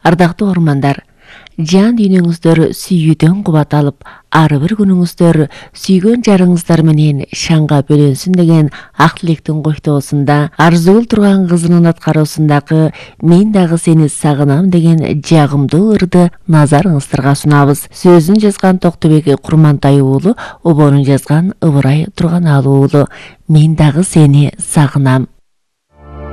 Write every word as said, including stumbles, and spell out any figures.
Ардактуу ормандар, жан дүйнөңүздөр сүйүүдөн кубат алып, ар бир күнүңүздөр сүйгөн жарыңыздар менен шаңга бөлөнсүн деген ак тилектин коштоосунда, арзуул турган кызынын аткаруусундагы «Мен дагы сени сагынам» деген жагымдуу ырды назарыңыздарга сунабыз. Сөзүн жазган Токтобек Курмантай уулу, обонун жазган Ыбырай Турганалуу уулу. «Мен дагы сени сагынам».